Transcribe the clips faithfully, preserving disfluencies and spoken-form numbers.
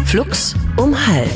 Flux um halb.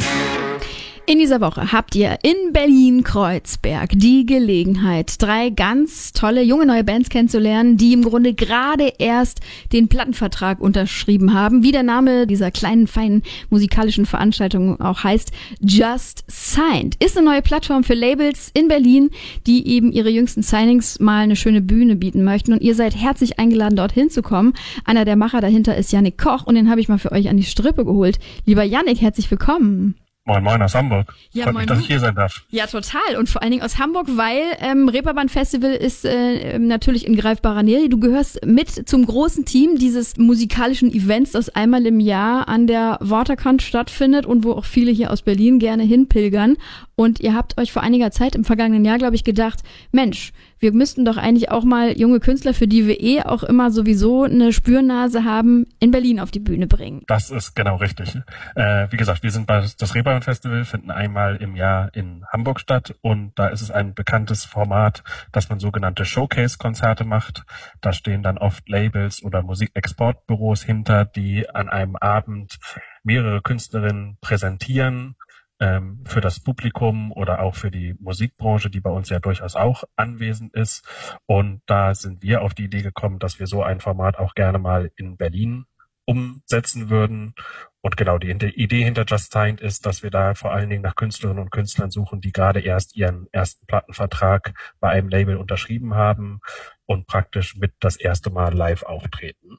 In dieser Woche habt ihr in Berlin-Kreuzberg die Gelegenheit, drei ganz tolle junge neue Bands kennenzulernen, die im Grunde gerade erst den Plattenvertrag unterschrieben haben. Wie der Name dieser kleinen, feinen musikalischen Veranstaltung auch heißt, Just Signed. Ist eine neue Plattform für Labels in Berlin, die eben ihre jüngsten Signings mal eine schöne Bühne bieten möchten. Und ihr seid herzlich eingeladen, dorthin zu kommen. Einer der Macher dahinter ist Yannick Koch und den habe ich mal für euch an die Strippe geholt. Lieber Yannick, herzlich willkommen. Moin Moin aus Hamburg. Ja, Freut moin, mich, dass ich hier sein darf. Ja, total. Und vor allen Dingen aus Hamburg, weil ähm, Reeperbahn Festival ist äh, natürlich in greifbarer Nähe. Du gehörst mit zum großen Team dieses musikalischen Events, das einmal im Jahr an der Waterkant stattfindet und wo auch viele hier aus Berlin gerne hinpilgern. Und ihr habt euch vor einiger Zeit im vergangenen Jahr, glaube ich, gedacht, Mensch, wir müssten doch eigentlich auch mal junge Künstler, für die wir eh auch immer sowieso eine Spürnase haben, in Berlin auf die Bühne bringen. Das ist genau richtig. Äh, wie gesagt, wir sind bei das Reeperbahn Festival, finden einmal im Jahr in Hamburg statt und da ist es ein bekanntes Format, dass man sogenannte Showcase-Konzerte macht. Da stehen dann oft Labels oder Musikexportbüros hinter, die an einem Abend mehrere Künstlerinnen präsentieren, ähm, für das Publikum oder auch für die Musikbranche, die bei uns ja durchaus auch anwesend ist. Und da sind wir auf die Idee gekommen, dass wir so ein Format auch gerne mal in Berlin umsetzen würden. Und genau, die Idee hinter Just Signed ist, dass wir da vor allen Dingen nach Künstlerinnen und Künstlern suchen, die gerade erst ihren ersten Plattenvertrag bei einem Label unterschrieben haben und praktisch mit das erste Mal live auftreten.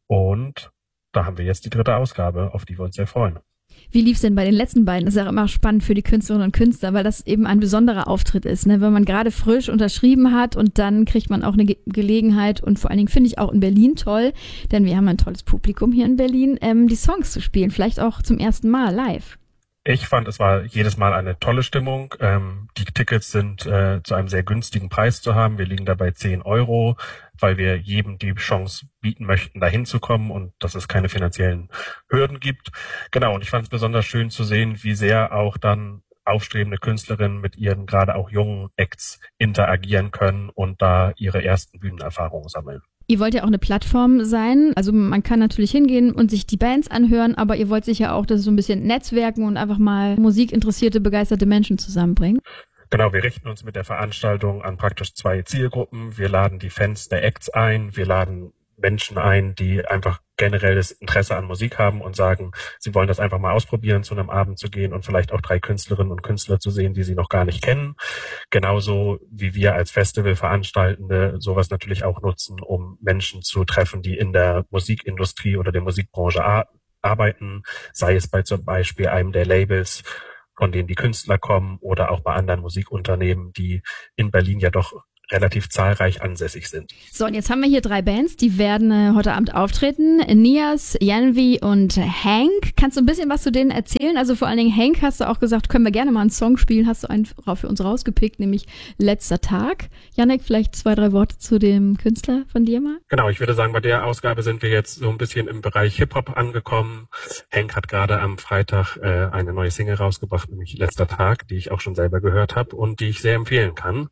Und da haben wir jetzt die dritte Ausgabe, auf die wir uns sehr freuen. Wie lief's denn bei den letzten beiden? Das ist ja immer spannend für die Künstlerinnen und Künstler, weil das eben ein besonderer Auftritt ist, ne? Wenn man gerade frisch unterschrieben hat und dann kriegt man auch eine Ge- Gelegenheit und vor allen Dingen finde ich auch in Berlin toll, denn wir haben ein tolles Publikum hier in Berlin, ähm, die Songs zu spielen, vielleicht auch zum ersten Mal live. Ich fand, es war jedes Mal eine tolle Stimmung. Ähm, die Tickets sind äh, zu einem sehr günstigen Preis zu haben. Wir liegen da bei zehn Euro, weil wir jedem die Chance bieten möchten, da hinzukommen und dass es keine finanziellen Hürden gibt. Genau, und ich fand es besonders schön zu sehen, wie sehr auch dann aufstrebende Künstlerinnen mit ihren gerade auch jungen Acts interagieren können und da ihre ersten Bühnenerfahrungen sammeln. Ihr wollt ja auch eine Plattform sein, also man kann natürlich hingehen und sich die Bands anhören, aber ihr wollt sicher auch, dass es so ein bisschen netzwerken und einfach mal musikinteressierte, begeisterte Menschen zusammenbringen. Genau, wir richten uns mit der Veranstaltung an praktisch zwei Zielgruppen. Wir laden die Fans der Acts ein, wir laden Menschen ein, die einfach generelles Interesse an Musik haben und sagen, sie wollen das einfach mal ausprobieren, zu einem Abend zu gehen und vielleicht auch drei Künstlerinnen und Künstler zu sehen, die sie noch gar nicht kennen. Genauso wie wir als Festivalveranstaltende sowas natürlich auch nutzen, um Menschen zu treffen, die in der Musikindustrie oder der Musikbranche ar- arbeiten, sei es bei zum Beispiel einem der Labels, von denen die Künstler kommen, oder auch bei anderen Musikunternehmen, die in Berlin ja doch relativ zahlreich ansässig sind. So, und jetzt haben wir hier drei Bands, die werden äh, heute Abend auftreten. Nias, Yanvi und Hank. Kannst du ein bisschen was zu denen erzählen? Also vor allen Dingen Hank, hast du auch gesagt, können wir gerne mal einen Song spielen. Hast du einen für uns rausgepickt, nämlich Letzter Tag. Yannick, vielleicht zwei, drei Worte zu dem Künstler von dir mal? Genau, ich würde sagen, bei der Ausgabe sind wir jetzt so ein bisschen im Bereich Hip-Hop angekommen. Hank hat gerade am Freitag äh, eine neue Single rausgebracht, nämlich Letzter Tag, die ich auch schon selber gehört habe und die ich sehr empfehlen kann.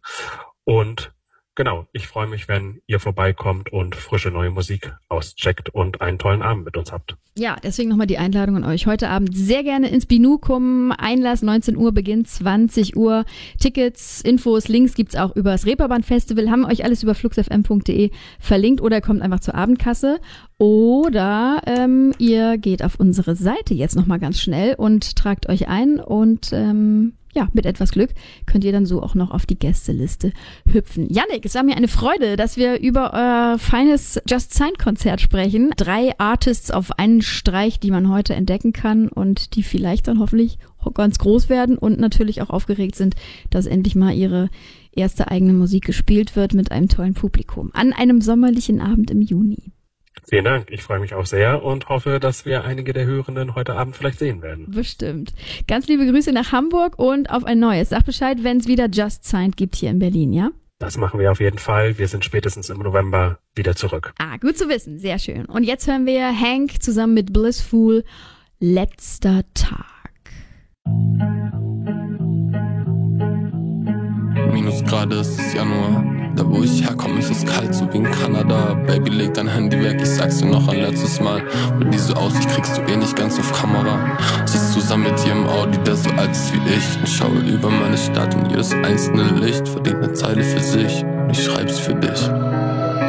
Und genau, ich freue mich, wenn ihr vorbeikommt und frische neue Musik auscheckt und einen tollen Abend mit uns habt. Ja, deswegen nochmal die Einladung an euch. Heute Abend sehr gerne ins Binu kommen. Einlass neunzehn Uhr, Beginn zwanzig Uhr. Tickets, Infos, Links gibt's auch über das Reeperbahn Festival. Haben wir euch alles über fluxfm punkt de verlinkt oder kommt einfach zur Abendkasse. Oder ähm, ihr geht auf unsere Seite jetzt nochmal ganz schnell und tragt euch ein und ähm, ja, mit etwas Glück könnt ihr dann so auch noch auf die Gästeliste hüpfen. Yannick, es war mir eine Freude, dass wir über euer feines Just Signed Konzert sprechen. Drei Artists auf einen Streich, die man heute entdecken kann und die vielleicht dann hoffentlich ganz groß werden und natürlich auch aufgeregt sind, dass endlich mal ihre erste eigene Musik gespielt wird mit einem tollen Publikum an einem sommerlichen Abend im Juni. Vielen Dank, ich freue mich auch sehr und hoffe, dass wir einige der Hörenden heute Abend vielleicht sehen werden. Bestimmt. Ganz liebe Grüße nach Hamburg und auf ein neues. Sag Bescheid, wenn es wieder Just Signed gibt hier in Berlin, ja? Das machen wir auf jeden Fall. Wir sind spätestens im November wieder zurück. Ah, gut zu wissen. Sehr schön. Und jetzt hören wir Hank zusammen mit Blissful, Letzter Tag. Minusgrade, es ist Januar. Da wo ich herkomme, ist es kalt, so wie in Kanada. Baby, leg dein Handy weg, ich sag's dir noch ein letztes Mal. Mit die so aussieht, kriegst du eh nicht ganz auf Kamera. Sitzt zusammen mit dir im Audi, der so alt ist wie ich, und schaue über meine Stadt und jedes einzelne Licht verdient eine Zeile für sich. Und ich schreib's für dich.